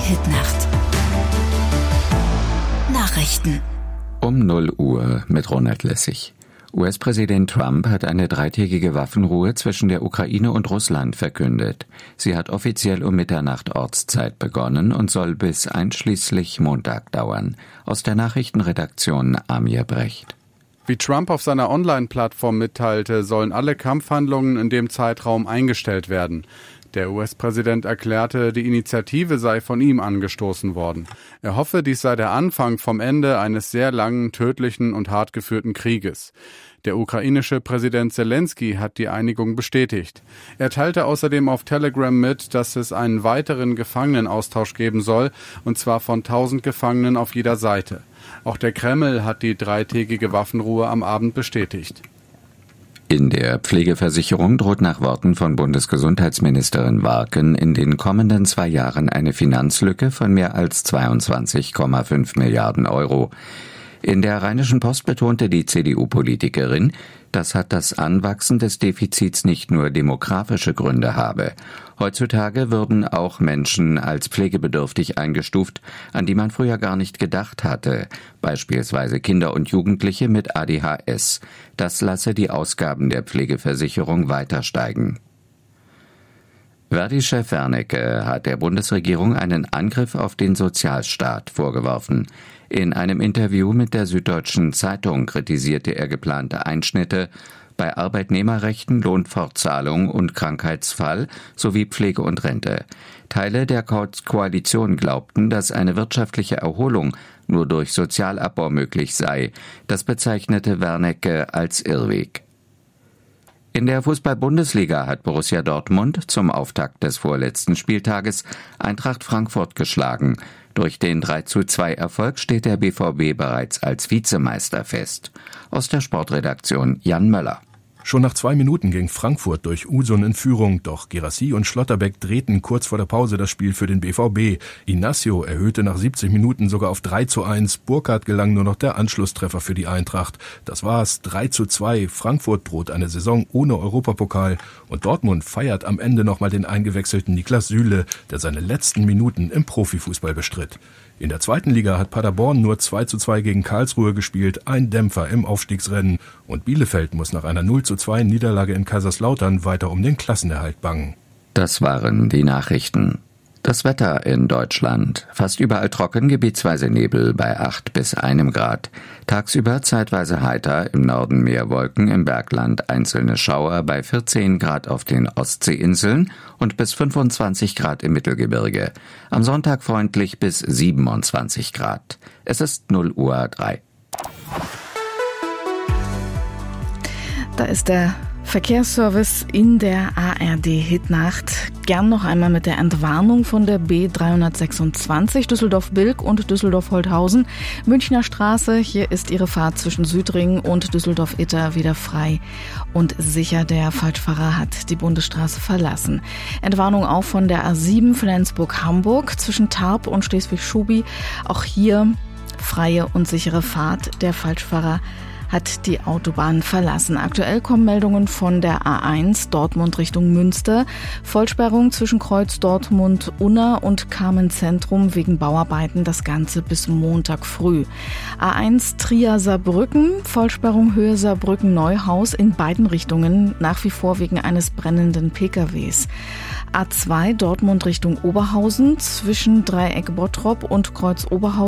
Hit-Nacht. Nachrichten. Um 0 Uhr mit Ronald Lessig. US-Präsident Trump hat eine 3-tägige Waffenruhe zwischen der Ukraine und Russland verkündet. Sie hat offiziell um Mitternacht Ortszeit begonnen und soll bis einschließlich Montag dauern. Aus der Nachrichtenredaktion Amir Brecht. Wie Trump auf seiner Online-Plattform mitteilte, sollen alle Kampfhandlungen in dem Zeitraum eingestellt werden. Der US-Präsident erklärte, die Initiative sei von ihm angestoßen worden. Er hoffe, dies sei der Anfang vom Ende eines sehr langen, tödlichen und hart geführten Krieges. Der ukrainische Präsident Zelensky hat die Einigung bestätigt. Er teilte außerdem auf Telegram mit, dass es einen weiteren Gefangenenaustausch geben soll, und zwar von 1000 Gefangenen auf jeder Seite. Auch der Kreml hat die 3-tägige Waffenruhe am Abend bestätigt. In der Pflegeversicherung droht nach Worten von Bundesgesundheitsministerin Warken in den kommenden 2 Jahren eine Finanzlücke von mehr als 22,5 Milliarden Euro. In der Rheinischen Post betonte die CDU-Politikerin, das hat das Anwachsen des Defizits nicht nur demografische Gründe habe. Heutzutage würden auch Menschen als pflegebedürftig eingestuft, an die man früher gar nicht gedacht hatte, beispielsweise Kinder und Jugendliche mit ADHS. Das lasse die Ausgaben der Pflegeversicherung weiter steigen. Verdi-Chef Wernicke hat der Bundesregierung einen Angriff auf den Sozialstaat vorgeworfen. In einem Interview mit der Süddeutschen Zeitung kritisierte er geplante Einschnitte bei Arbeitnehmerrechten, Lohnfortzahlung und Krankheitsfall sowie Pflege und Rente. Teile der Koalition glaubten, dass eine wirtschaftliche Erholung nur durch Sozialabbau möglich sei. Das bezeichnete Wernicke als Irrweg. In der Fußball-Bundesliga hat Borussia Dortmund zum Auftakt des vorletzten Spieltages Eintracht Frankfurt geschlagen. Durch den 3:2 Erfolg steht der BVB bereits als Vizemeister fest. Aus der Sportredaktion Jan Möller. Schon nach 2 Minuten ging Frankfurt durch Usun in Führung, doch Guirassy und Schlotterbeck drehten kurz vor der Pause das Spiel für den BVB. Inacio erhöhte nach 70 Minuten sogar auf 3:1. Burkhardt gelang nur noch der Anschlusstreffer für die Eintracht. Das war's, 3:2. Frankfurt droht eine Saison ohne Europapokal und Dortmund feiert am Ende nochmal den eingewechselten Niklas Süle, der seine letzten Minuten im Profifußball bestritt. In der 2. Liga hat Paderborn nur 2:2 gegen Karlsruhe gespielt, ein Dämpfer im Aufstiegsrennen. Und Bielefeld muss nach einer 0:2 Niederlage in Kaiserslautern weiter um den Klassenerhalt bangen. Das waren die Nachrichten. Das Wetter in Deutschland. Fast überall trocken, gebietsweise Nebel bei 8 bis 1 Grad. Tagsüber zeitweise heiter, im Norden mehr Wolken, im Bergland einzelne Schauer bei 14 Grad auf den Ostseeinseln und bis 25 Grad im Mittelgebirge. Am Sonntag freundlich bis 27 Grad. Es ist 0:03 Uhr. Da ist der Verkehrsservice in der ARD-Hitnacht. Gern noch einmal mit der Entwarnung von der B326 Düsseldorf-Bilk und Düsseldorf-Holthausen. Münchner Straße, hier ist Ihre Fahrt zwischen Südring und Düsseldorf-Itter wieder frei und sicher. Der Falschfahrer hat die Bundesstraße verlassen. Entwarnung auch von der A7 Flensburg-Hamburg zwischen Tarp und Schleswig-Schubi. Auch hier freie und sichere Fahrt. Der Falschfahrer hat die Autobahn verlassen. Aktuell kommen Meldungen von der A1 Dortmund Richtung Münster. Vollsperrung zwischen Kreuz Dortmund-Unna und Carmen-Zentrum wegen Bauarbeiten. Das Ganze bis Montag früh. A1 Trier-Saarbrücken. Vollsperrung Höhe Saarbrücken-Neuhaus in beiden Richtungen. Nach wie vor wegen eines brennenden PKWs. A2 Dortmund Richtung Oberhausen zwischen Dreieck Bottrop und Kreuz Oberhausen.